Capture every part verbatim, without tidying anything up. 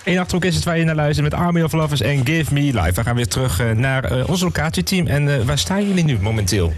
Eén Achterhoek is het waar je naar luistert met Army of Lovers en Give Me Life. We gaan weer terug uh, naar uh, ons locatieteam. En uh, waar staan jullie nu momenteel?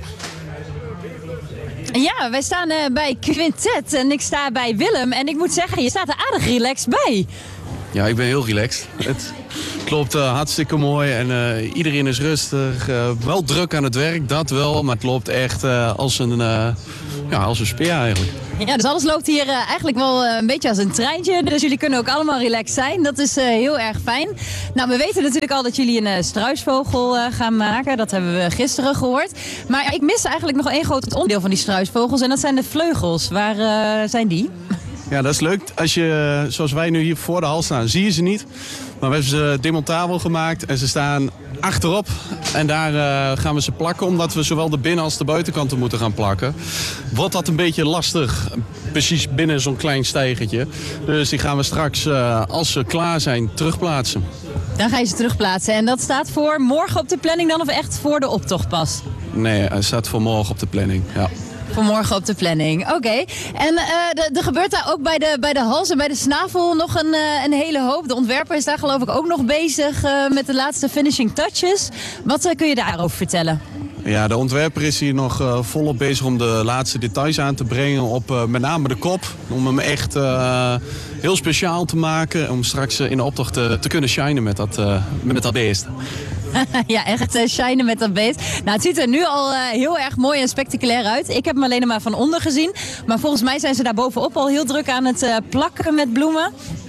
Ja, wij staan uh, bij Quintet en ik sta bij Willem. En ik moet zeggen, je staat er aardig relaxed bij. Ja, ik ben heel relaxed. Het klopt uh, hartstikke mooi en uh, iedereen is rustig. Uh, wel druk aan het werk, dat wel. Maar het loopt echt uh, als, een, uh, ja, als een speer eigenlijk. Ja, dus alles loopt hier uh, eigenlijk wel uh, een beetje als een treintje. Dus jullie kunnen ook allemaal relaxed zijn. Dat is uh, heel erg fijn. Nou, we weten natuurlijk al dat jullie een uh, struisvogel uh, gaan maken. Dat hebben we gisteren gehoord. Maar ja, ik mis eigenlijk nog één groot onderdeel van die struisvogels. En dat zijn de vleugels. Waar uh, zijn die? Ja, dat is leuk. Als je, zoals wij nu hier voor de hal staan, zie je ze niet. Maar we hebben ze demontabel gemaakt en ze staan achterop. En daar uh, gaan we ze plakken, omdat we zowel de binnen- als de buitenkanten moeten gaan plakken. Wordt dat een beetje lastig, precies binnen zo'n klein stijgertje. Dus die gaan we straks, uh, als ze klaar zijn, terugplaatsen. Dan ga je ze terugplaatsen. En dat staat voor morgen op de planning dan of echt voor de optocht pas? Nee, het staat voor morgen op de planning, ja. Vanmorgen op de planning. Oké. Okay. En uh, er gebeurt daar ook bij de, bij de hals en bij de snavel nog een, uh, een hele hoop. De ontwerper is daar geloof ik ook nog bezig uh, met de laatste finishing touches. Wat uh, kun je daarover vertellen? Ja, de ontwerper is hier nog uh, volop bezig om de laatste details aan te brengen op uh, met name de kop. Om hem echt uh, heel speciaal te maken. Om straks uh, in de optocht te, te kunnen shinen met dat, uh, met dat beest. Ja, echt uh, shinen met dat beest. Nou, het ziet er nu al uh, heel erg mooi en spectaculair uit. Ik heb hem alleen maar van onder gezien. Maar volgens mij zijn ze daar bovenop al heel druk aan het uh, plakken met bloemen.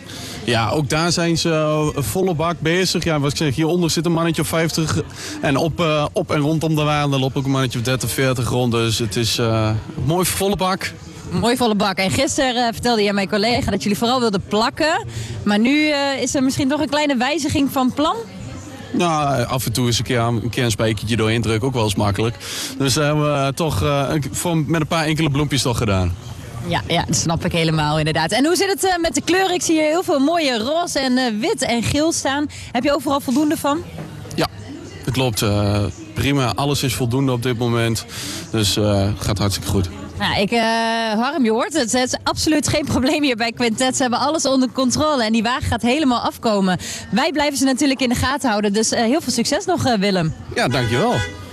Ja, ook daar zijn ze uh, volle bak bezig. Ja, wat ik zeg, hieronder zit een mannetje of vijftig. En op, uh, op en rondom de waan loopt ook een mannetje of dertig, veertig rond. Dus het is uh, mooi volle bak. Mooi volle bak. En gisteren uh, vertelde je aan mijn collega dat jullie vooral wilden plakken. Maar nu uh, is er misschien toch een kleine wijziging van plan? Nou, af en toe is een keer een, keer een spijkertje doorheen drukken ook wel eens makkelijk. Dus dat hebben we uh, toch uh, voor, met een paar enkele bloempjes toch gedaan. Ja, ja, dat snap ik helemaal inderdaad. En hoe zit het uh, met de kleuren? Ik zie hier heel veel mooie roze en uh, wit en geel staan. Heb je overal voldoende van? Ja, dat klopt. Uh, prima. Alles is voldoende op dit moment. Dus uh, het gaat hartstikke goed. Nou, ik, uh, Harm, je hoort het. Het is absoluut geen probleem hier bij Quintet. Ze hebben alles onder controle en die wagen gaat helemaal afkomen. Wij blijven ze natuurlijk in de gaten houden. Dus uh, heel veel succes nog, uh, Willem. Ja, dankjewel.